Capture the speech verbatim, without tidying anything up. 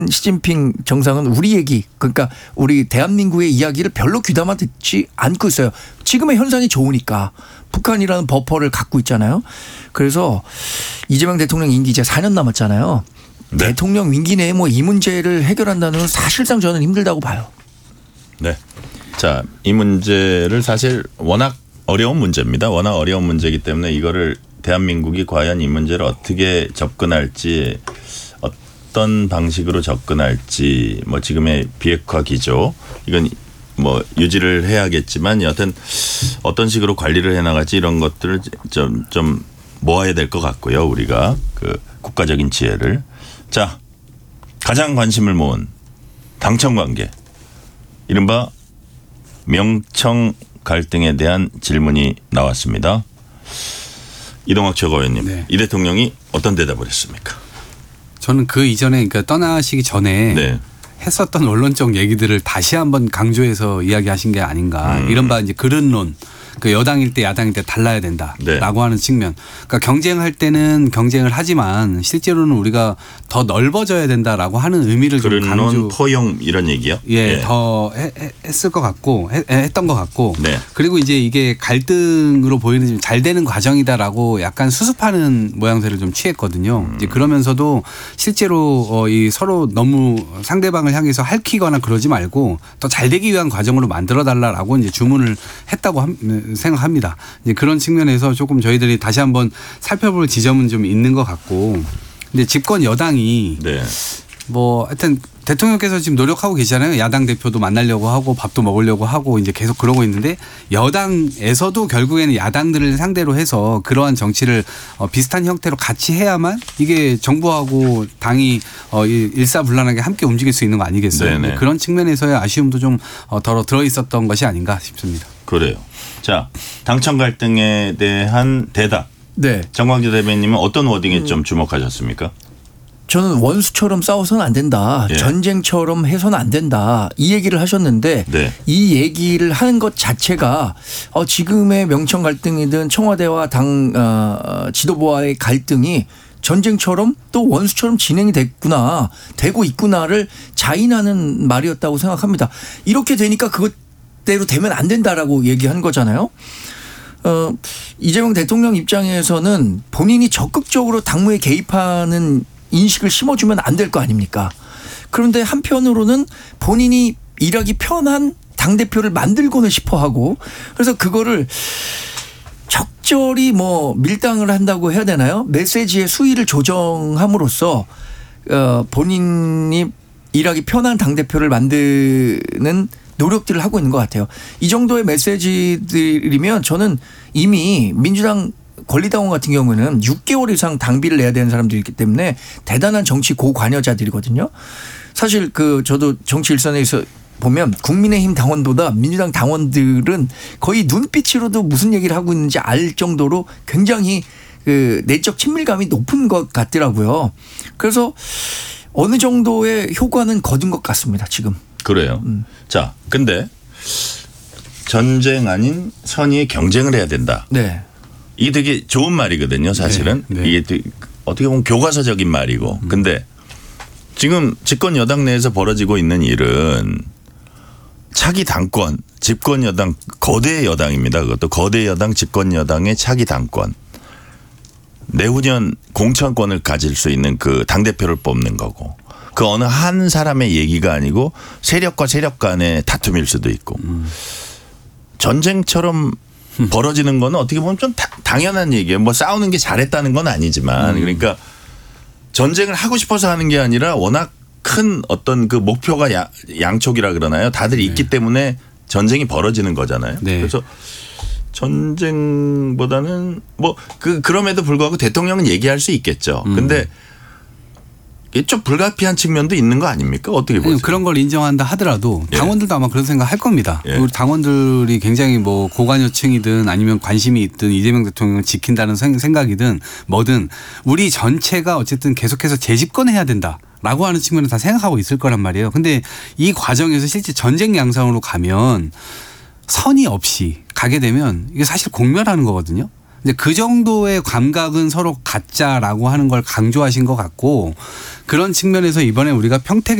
시진핑 정상은 우리 얘기 그러니까 우리 대한민국의 이야기를 별로 귀담아 듣지 않고 있어요. 지금의 현상이 좋으니까. 북한이라는 버퍼를 갖고 있잖아요. 그래서 이재명 대통령 임기 이제 사 년 남았잖아요. 네. 대통령 임기 내에 뭐 이 문제를 해결한다는 건 사실상 저는 힘들다고 봐요. 네. 자, 이 문제를 사실 워낙 어려운 문제입니다. 워낙 어려운 문제이기 때문에 이거를 대한민국이 과연 이 문제를 어떻게 접근할지 어떤 방식으로 접근할지 뭐 지금의 비핵화 기조 이건 뭐 유지를 해야겠지만 여하튼 어떤 식으로 관리를 해나갈지 이런 것들을 좀, 좀 모아야 될 것 같고요. 우리가 그 국가적인 지혜를. 자, 가장 관심을 모은 당청 관계 이른바 명청 갈등에 대한 질문이 나왔습니다. 이동학 최고위원님, 네. 이 대통령이 어떤 대답을 했습니까? 저는 그 이전에 그러니까 떠나시기 전에 네. 했었던 언론적 얘기들을 다시 한번 강조해서 이야기하신 게 아닌가. 음. 이른바 이제 그릇론. 그 여당일 때 야당일 때 달라야 된다라고 네. 하는 측면. 그러니까 경쟁할 때는 경쟁을 하지만 실제로는 우리가 더 넓어져야 된다라고 하는 의미를 좀 강조. 포용 이런 얘기요? 예, 네. 더 해, 했을 것 같고 해, 했던 것 같고. 네. 그리고 이제 이게 갈등으로 보이는 잘 되는 과정이다라고 약간 수습하는 모양새를 좀 취했거든요. 음. 이제 그러면서도 실제로 어, 이 서로 너무 상대방을 향해서 핥히거나 그러지 말고 더 잘 되기 위한 과정으로 만들어 달라라고 이제 주문을 했다고 합니다. 생각합니다. 이제 그런 측면에서 조금 저희들이 다시 한번 살펴볼 지점은 좀 있는 것 같고, 근데 집권 여당이 네. 뭐 하여튼 대통령께서 지금 노력하고 계시잖아요. 야당 대표도 만나려고 하고 밥도 먹으려고 하고 이제 계속 그러고 있는데 여당에서도 결국에는 야당들을 상대로 해서 그러한 정치를 어 비슷한 형태로 같이 해야만 이게 정부하고 당이 어 일사불란하게 함께 움직일 수 있는 거 아니겠어요? 그런 측면에서의 아쉬움도 좀 덜어 들어 있었던 것이 아닌가 싶습니다. 그래요. 자, 당청 갈등에 대한 대답. 네. 정광재 대변인님은 어떤 워딩에 음. 좀 주목하셨습니까? 저는 원수처럼 싸워서는 안 된다. 예. 전쟁처럼 해서는 안 된다. 이 얘기를 하셨는데 네. 이 얘기를 하는 것 자체가 어 지금의 명청 갈등이든 청와대와 당 어 지도부와의 갈등이 전쟁처럼 또 원수처럼 진행이 됐구나. 되고 있구나를 자인하는 말이었다고 생각합니다. 이렇게 되니까 그것대로 되면 안 된다라고 얘기한 거잖아요. 어, 이재명 대통령 입장에서는 본인이 적극적으로 당무에 개입하는 인식을 심어주면 안 될 거 아닙니까? 그런데 한편으로는 본인이 일하기 편한 당대표를 만들고는 싶어 하고 그래서 그거를 적절히 뭐 밀당을 한다고 해야 되나요? 메시지의 수위를 조정함으로써 어, 본인이 일하기 편한 당대표를 만드는 노력들을 하고 있는 것 같아요. 이 정도의 메시지들이면 저는 이미 민주당 권리당원 같은 경우는 육 개월 이상 당비를 내야 되는 사람들이기 때문에 대단한 정치 고관여자들이거든요. 사실 그 저도 정치 일선에서 보면 국민의힘 당원보다 민주당 당원들은 거의 눈빛으로도 무슨 얘기를 하고 있는지 알 정도로 굉장히 그 내적 친밀감이 높은 것 같더라고요. 그래서 어느 정도의 효과는 거둔 것 같습니다. 지금. 그래요. 음. 자, 근데 전쟁 아닌 선의의 경쟁을 해야 된다. 네. 이게 되게 좋은 말이거든요. 사실은. 네. 네. 이게 되게 어떻게 보면 교과서적인 말이고. 음. 근데 지금 집권 여당 내에서 벌어지고 있는 일은 차기 당권, 집권 여당, 거대 여당입니다. 그것도 거대 여당, 집권 여당의 차기 당권. 내후년 공천권을 가질 수 있는 그 당대표를 뽑는 거고. 그 어느 한 사람의 얘기가 아니고 세력과 세력 간의 다툼일 수도 있고. 음. 전쟁처럼 벌어지는 거는 어떻게 보면 좀 당연한 얘기예요. 뭐 싸우는 게 잘했다는 건 아니지만. 음. 그러니까 전쟁을 하고 싶어서 하는 게 아니라 워낙 큰 어떤 그 목표가 야, 양쪽이라 그러나요? 다들 네. 있기 때문에 전쟁이 벌어지는 거잖아요. 네. 그래서 전쟁보다는 뭐 그 그럼에도 불구하고 대통령은 얘기할 수 있겠죠. 음. 근데 이게 좀 불가피한 측면도 있는 거 아닙니까? 어떻게 보세요? 그런 걸 인정한다 하더라도 당원들도 예. 아마 그런 생각 할 겁니다. 예. 우리 당원들이 굉장히 뭐 고관여층이든 아니면 관심이 있든 이재명 대통령을 지킨다는 생각이든 뭐든 우리 전체가 어쨌든 계속해서 재집권해야 된다. 라고 하는 측면은 다 생각하고 있을 거란 말이에요. 근데 이 과정에서 실제 전쟁 양상으로 가면 선의 없이 가게 되면 이게 사실 공멸하는 거거든요. 이제 그 정도의 감각은 서로 갖자라고 하는 걸 강조하신 것 같고 그런 측면에서 이번에 우리가 평택